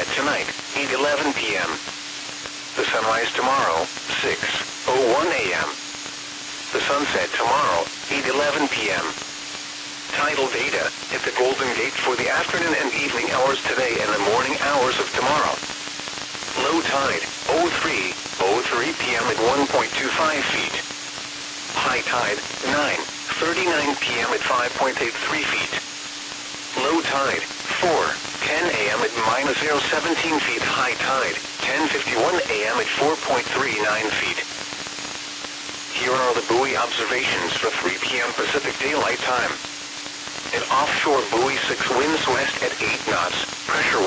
sunset tonight, 8:11 p.m. The sunrise tomorrow, 6:01 a.m. The sunset tomorrow, 8:11 p.m. Tidal data at the Golden Gate for the afternoon and evening hours today and the morning hours of tomorrow. Low tide, 03:03 p.m. at 1.25 feet. High tide, 9:39 p.m. at 5.83 feet. Low tide, 4:10 a.m. at -0.17 feet. High tide, 10:51 a.m. at 4.39 feet. Here are the buoy observations for 3 p.m. Pacific Daylight Time. An offshore buoy 6 winds west at 8 knots, pressure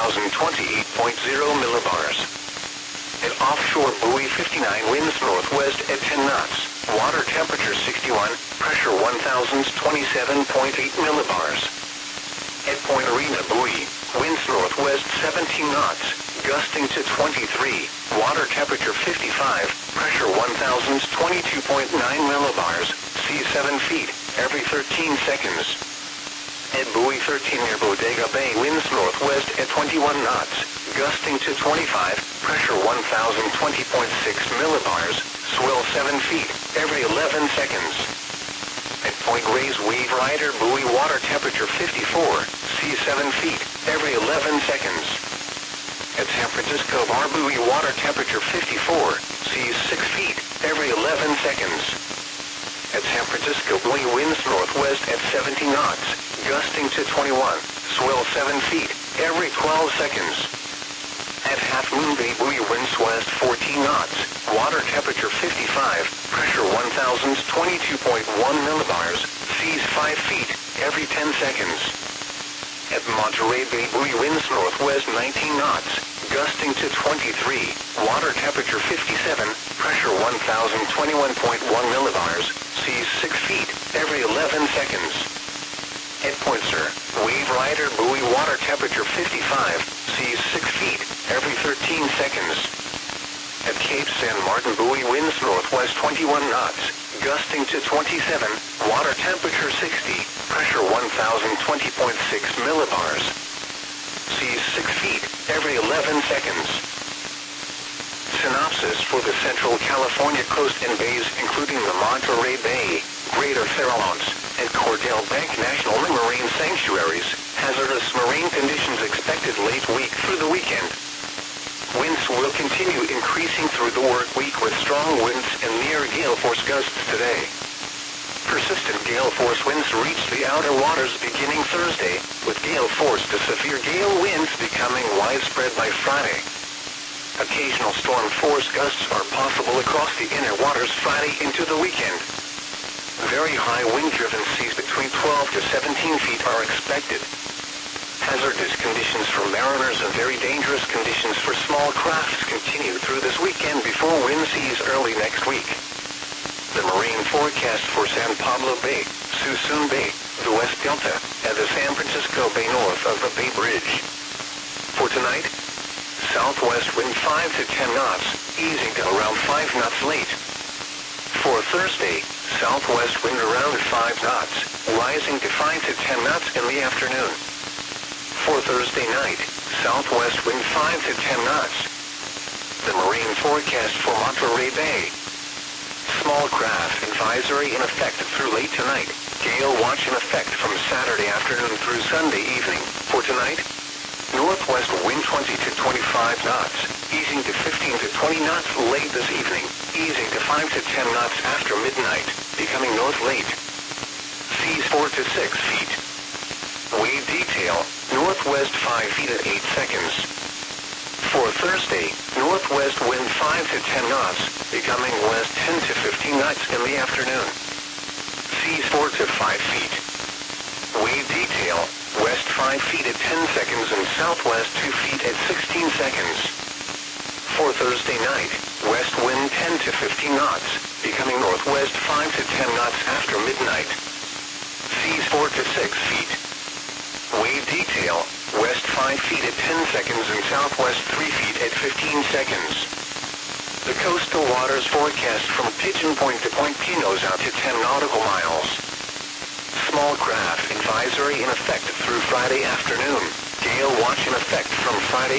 1028.0 millibars. An offshore buoy 59 winds northwest at 10 knots, water temperature 61, pressure 1027.8 millibars. At Point Arena buoy, winds northwest 17 knots, gusting to 23, water temperature 55, pressure 1022.9 millibars, sea 7 feet, every 13 seconds. At buoy 13 near Bodega Bay, winds northwest at 21 knots, gusting to 25, pressure 1020.6 millibars, swell 7 feet, every 11 seconds. At Point Reyes Wave Rider buoy, water temperature 54, sea 7 feet, every 11 seconds. At San Francisco Bar buoy, water temperature 54, sea 6 feet, every 11 seconds. At San Francisco buoy, winds northwest at 70 knots, gusting to 21, swell 7 feet, every 12 seconds. At Half Moon Bay buoy, winds west 14 knots, water temperature 55, pressure 1022.1 millibars, seas 5 feet, every 10 seconds. At Monterey Bay buoy, winds northwest 19 knots, gusting to 23, water temperature 57, pressure 1021.1 millibars, seas 6 feet, every 11 seconds. At Point Sur, Wave Rider buoy, water temperature 55, seas 6 feet, every 13 seconds. At Cape San Martin buoy, winds northwest 21 knots, gusting to 27, water temperature 60, pressure 1020.6 millibars. Seas 6 feet, every 11 seconds. Synopsis for the Central California coast and bays including the Monterey Bay, Greater Farallones, and Cordell Bank National Marine Sanctuaries. Hazardous marine conditions expected late week through the weekend. Winds will continue increasing through the work week with strong winds and near gale force gusts today. Persistent gale force winds reach the outer waters beginning Thursday, with gale force to severe gale winds becoming widespread by Friday. Occasional storm force gusts are possible across the inner waters Friday into the weekend. Very high wind-driven seas between 12 to 17 feet are expected. Hazardous conditions for mariners and very dangerous conditions for small crafts continue through this weekend before wind seas early next week. The marine forecast for San Pablo Bay, Suisun Bay, the West Delta, and the San Francisco Bay north of the Bay Bridge. For tonight, southwest wind 5 to 10 knots, easing to around 5 knots late. For Thursday, southwest wind around 5 knots, rising to 5 to 10 knots in the afternoon. For Thursday night, southwest wind 5 to 10 knots. The marine forecast for Monterey Bay. Small craft advisory in effect through late tonight. Gale watch in effect from Saturday afternoon through Sunday evening. For tonight, northwest wind 20 to 25 knots, easing to 15 to 20 knots late this evening, easing to 5 to 10 knots after midnight, becoming north late. Seas 4 to 6 feet. Wave detail, northwest 5 feet at 8 seconds. For Thursday, northwest wind 5 to 10 knots, becoming west 10 to 15 knots in the afternoon. Seas 4 to 5 feet. Wave detail, west 5 feet at 10 seconds and southwest 2 feet at 16 seconds. For Thursday night, west wind 10 to 15 knots, becoming northwest 5 to 10 knots after midnight. Seas 4 to 6 feet. Wave detail, west 5 feet at 10 seconds and southwest 3 feet at 15 seconds. The coastal waters forecast from Pigeon Point to Point Pinos out to 10 nautical miles. Small craft advisory in effect through Friday afternoon. Gale watch in effect from Friday